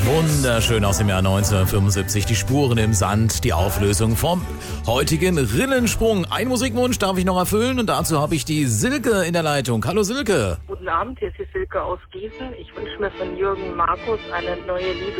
Wunderschön aus dem Jahr 1975. Die Spuren im Sand, die Auflösung vom heutigen Rillensprung. Ein Musikwunsch darf ich noch erfüllen und dazu habe ich die Silke in der Leitung. Hallo Silke. Guten Abend, hier ist die Silke aus Gießen. Ich wünsche mir von Jürgen Markus eine neue Liebe.